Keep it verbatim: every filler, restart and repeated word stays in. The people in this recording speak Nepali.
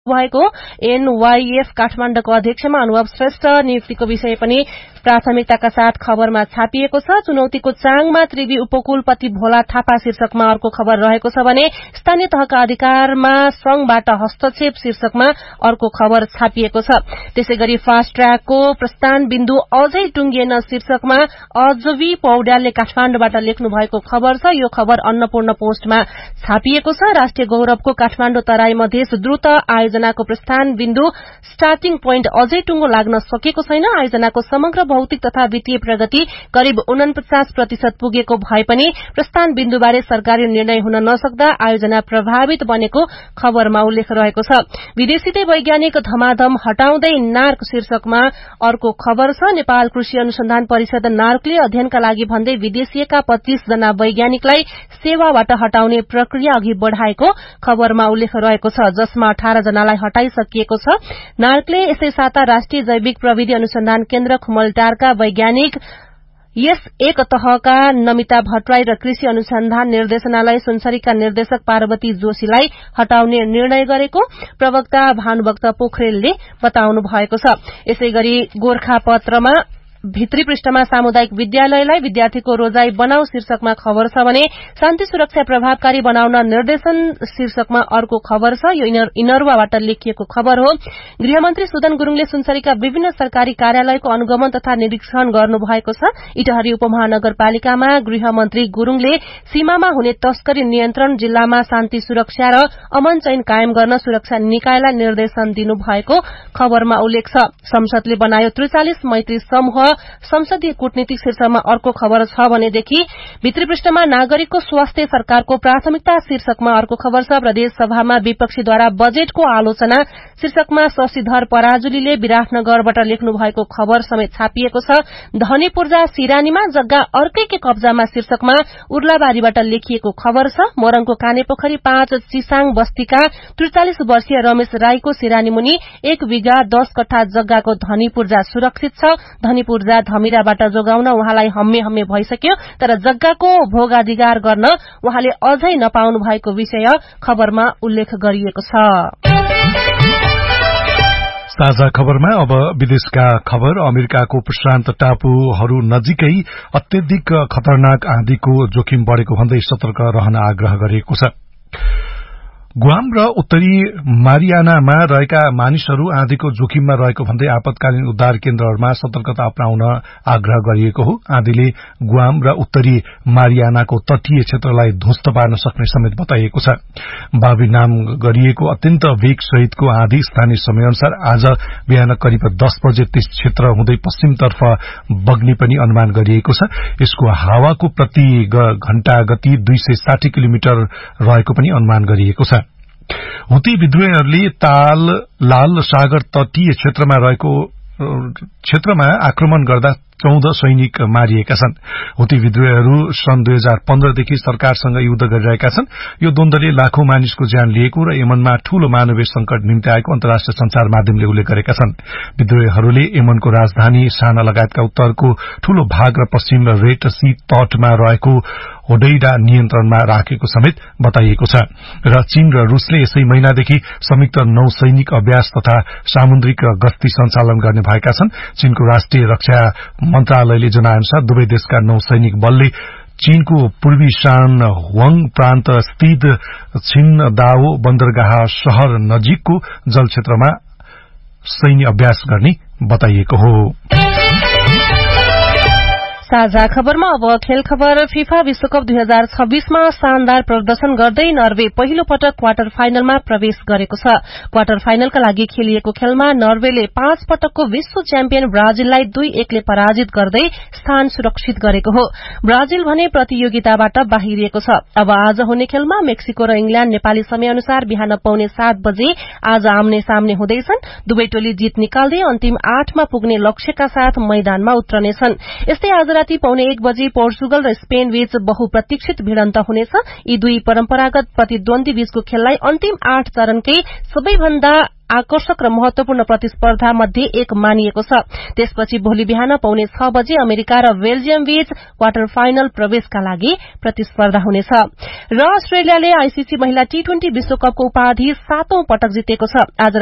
भएको एनवाईएफ काठमाडौँको अध्यक्षमा अनुभव श्रेष्ठ नियुक्तिको विषय पनि प्राथमिकताका साथ खबरमा छापिएको छ। चुनौतीको चाङमा त्रिवी उपकुलपति भोला थापा शीर्षकमा अर्को खबर रहेको छ भने स्थानीय तहका अधिकारमा संघबाट हस्तक्षेप शीर्षकमा अर्को खबर छापिएको छ। त्यसैगरी फास्ट ट्र्याकको प्रस्थान बिन्दु अझै टुंगिएन शीर्षकमा अजवी पौड्यालले काठमाडौँबाट लेख्नु भएको खबर छ। यो खबर अन्नपूर्ण पोस्टमा छापिएको छ। राष्ट्रिय गौरवको काठमाडौँ तराई मधेस द्रुत आयोजनाको प्रस्थान बिन्दु स्टार्टिङ पोइन्ट अझै टुंगो लाग्न सकेको छैन। आयोजनाको समग्र भौतिक तथा वित्तीय प्रगति करिब उनपचास प्रतिशत पुगेको भए पनि प्रस्थान बिन्दुबारे सरकारी निर्णय हुन नसक्दा आयोजना प्रभावित बनेको खबरमा उल्लेख रहेको छ। विदेशीदै वैज्ञानिक धमाधम हटाउँदै नार्क शीर्षकमा अर्को खबर छ। नेपाल कृषि अनुसन्धान परिषद नार्कले अध्ययनका लागि भन्दै विदेशीका पच्चीस जना वैज्ञानिकलाई सेवाबाट हटाउने प्रक्रिया अघि बढ़ाएको खबरमा उल्लेख रहेको छ, जसमा अठार जनालाई हटाइसकिएको छ। नार्कले यसै साता राष्ट्रिय जैविक प्रविधि अनुसन्धान केन्द्र खुमलटारका वैज्ञानिक यस एक तहका नमिता भट्टराई र कृषि अनुसन्धान निर्देशनालय सुनसरीका निर्देशक पार्वती जोशीलाई हटाउने निर्णय गरेको प्रवक्ता भानुभक्त पोखरेलले बताउनु भएको छ। यसैगरी गोरखापत्रमा भित्री पृष्ठमा सामुदायिक विद्यालयलाई विद्यार्थीको रोजाई बनाऊ शीर्षकमा खबर छ भने शान्ति सुरक्षा प्रभावकारी बनाउन निर्देशन शीर्षकमा अर्को खबर छ। यो इनरवाबाट लेखिएको खबर हो। गृहमन्त्री सुदन गुरूङले सुनसरीका विभिन्न सरकारी कार्यालयको अनुगमन तथा निरीक्षण गर्नुभएको छ। इटहरी उपमहानगरपालिकामा गृहमन्त्री गुरूङले सीमामा हुने तस्करी नियन्त्रण, जिल्लामा शान्ति सुरक्षा र अमन चैन कायम गर्न सुरक्षा निकायलाई निर्देशन दिनुभएको खबरमा उल्लेख छ। संसदले बनायो त्रिचालिस मैत्री समूह संसदीय कूटनीतिक शीर्षकमा अर्को खबर छ भनेदेखि भित्री पृष्ठमा नागरिकको स्वास्थ्य सरकारको प्राथमिकता शीर्षकमा अर्को खबर छ। प्रदेश सभामा विपक्षीद्वारा बजेटको आलोचना शीर्षकमा शशिधर पराजुलीले विराटनगरबाट लेख्नु भएको खबर समेत छापिएको छ। धनी पूर्जा सिरानीमा जग्गा अर्कैकै कब्जामा शीर्षकमा उर्लाबारीबाट लेखिएको खबर छ। मोरङको कानेपोखरी पाँच चिसाङ बस्तीका त्रिचालिस वर्षीय रमेश राईको सिरानी मुनि एक बिघा दस कट्ठा जग्गाको धनी पूर्जा सुरक्षित छ। धनी पूर्जा धमिराबाट जोगाउन उहाँलाई हम्मे हम्मे भइसक्यो, तर जग्गाको भोगाधिकार गर्न उहाँले अझै नपाउनु भएको विषय खबरमा उल्लेख गरिएको छ। साझा खबरमा अब विदेशका खबर। अमेरिकाको प्रशान्त टापुहरू नजिकै अत्यधिक खतरनाक आँधीको जोखिम बढ़ेको भन्दै सतर्क रहन आग्रह गरिएको छ। गुआम र उत्तरी मारियानामा रहेका मानिसहरू आँधीको जोखिममा रहेको भन्दै आपतकालीन उद्धार केन्द्रहरूमा सतर्कता अपनाउन आग्रह गरिएको हो। आँधीले गुआम र उत्तरी मारियानाको तटीय क्षेत्रलाई ध्वस्त पार्न सक्ने समेत बताइएको छ। बाबी नाम गरिएको अत्यन्त वेग सहितको आँधी स्थानीय समयअनुसार आज बिहान करिब दस बजे त्यस क्षेत्र हुँदै पश्चिमतर्फ बग्ने पनि अनुमान गरिएको छ। यसको हावाको प्रति घण्टा गति दुई सय साठी किलोमिटर रहेको पनि अनुमान गरिएको छ। हुती विद्रोहीहरूले ताल लाल सागर तटीय क्षेत्रमा रहेको क्षेत्रमा आक्रमण गर्दा चौध सैनिक मारिएका छन्। हुती विद्रोहीहरू सन् दुई हजार पन्ध्रदेखि सरकारसँग युद्ध गरिरहेका छन्। यो द्वन्द्वले लाखौं मानिसको ज्यान लिएको र यमनमा ठूलो मानवीय संकट निम्ति आएको अन्तर्राष्ट्रिय संचार माध्यमले उल्लेख गरेका छन्। विद्रोहीहरूले यमनको राजधानी साना लगायतका उत्तरको ठूलो भाग र पश्चिम रेड सी तटमा रहेको होडैडा नियन्त्रणमा राखेको समेत बताइएको छ। र चीन र रूसले यसै महिनादेखि संयुक्त नौसैनिक अभ्यास तथा सामुद्रिक गस्ती सञ्चालन गर्ने भएका छन्। चीनको राष्ट्रिय रक्षा मन्त्रालयले जनाएअनुसार दुवै देशका नौसैनिक बलले चीनको पूर्वी शान हुवाङ प्रान्त स्थित छिनदाओ बन्दरगाह शहर नजिकको जलक्षेत्रमा सैन्य अभ्यास गर्ने बताइएको हो। साझा खबरमा अब खेल खबर। फिफा विश्वकप दुई हजार छब्बीसमा शानदार प्रदर्शन गर्दै नर्वे पहिलो पटक क्वार्टर फाइनलमा प्रवेश गरेको छ। क्वार्टर फाइनलका लागि खेलिएको खेलमा नर्वेले पाँच पटकको विश्व च्याम्पियन ब्राजिललाई दुई एकले पराजित गर्दै स्थान सुरक्षित गरेको हो। ब्राजिल भने प्रतियोगिताबाट बाहिरिएको छ। अब आज हुने खेलमा मेक्सिको र इंग्ल्याण्ड नेपाली समयअनुसार बिहान पौने सात बजे आज आम्ने सामने हुँदैछन्। दुवै टोली जित निकाल्दै अन्तिम आठमा पुग्ने लक्ष्यका साथ मैदानमा उत्रनेछन्। यस्तै आज राति पौने एक बजे पोर्चुगल र स्पेन बीच बहुप्रतीक्षित भिडन्त हुनेछ। यी दुई परम्परागत प्रतिद्वन्दी बीचको खेललाई अन्तिम आठ चरणकै सबैभन्दा आकर्षक र महत्वपूर्ण प्रतिस्पर्धा मध्ये एक मानिएको छ। त्यसपछि भोलि बिहान पौने छ बजे अमेरिका र बेल्जियम बीच क्वार्टर फाइनल प्रवेशका लागि प्रतिस्पर्धा हुनेछ। र अस्ट्रेलियाले आईसीसी महिला टी ट्वेन्टी विश्वकपको उपाधि सातौं पटक जितेको छ। आज